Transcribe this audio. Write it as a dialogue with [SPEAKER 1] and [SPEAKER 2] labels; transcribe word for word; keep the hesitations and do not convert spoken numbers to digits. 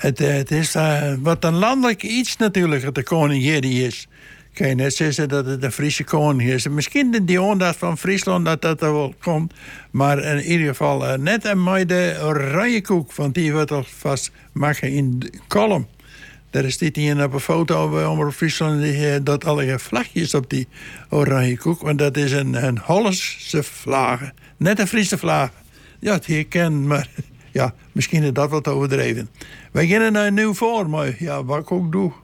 [SPEAKER 1] Het, uh, het is uh, wat een landelijk iets natuurlijk, dat de koning hier is. Kan je net zeggen dat het een Friese koning is. Misschien die ondaad van Friesland dat dat er wel komt. Maar in ieder geval uh, net en mooi de oranje koek. Want die wordt alvast maken in de kolom. Daar staat hier op een foto bij Omroep Friesland die, uh, dat alle vlagjes op die oranje koek. Want dat is een, een Hollandse vlaag. Net een Friese vlaag. Ja, het herken, maar ja, misschien is dat wat overdreven. Wij gaan naar een nieuw voor, maar ja, wat ik ook doe.